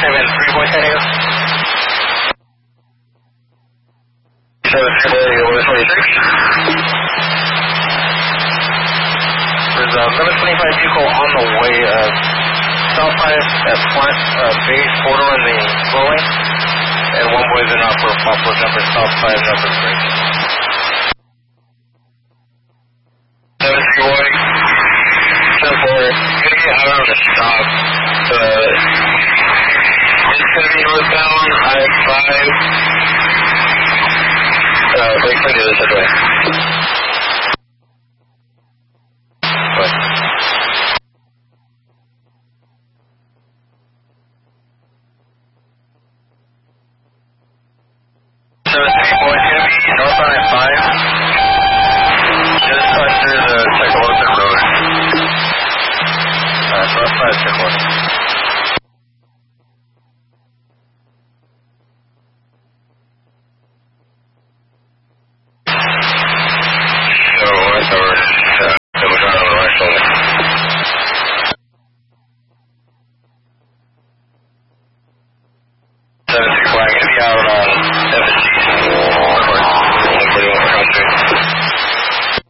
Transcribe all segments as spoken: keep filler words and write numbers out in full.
seven three boy heading up. seven three boy, one twenty-six. There's a eleven twenty-five vehicle on the way, uh, South five at plant, uh, base border in the slow lane. And one boy's in upper Poplar number South five, number three. seven three boy, seven four, gonna get out of the stop. Uh, it's gonna be northbound, I five, uh, break clear to the other way. seven three boy, it's gonna be northbound at five, just under the Tecologic Road. Uh, north five, Tecologic. So, I thought we're just, uh, double down on the right shoulder. seven three boy, I'm gonna be out on seventeen.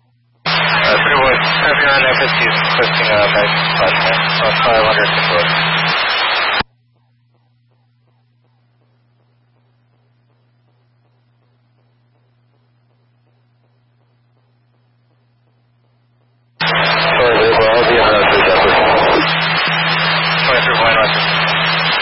Uh, three boy, heavy on F S C is requesting a nice flash, uh, five hundred.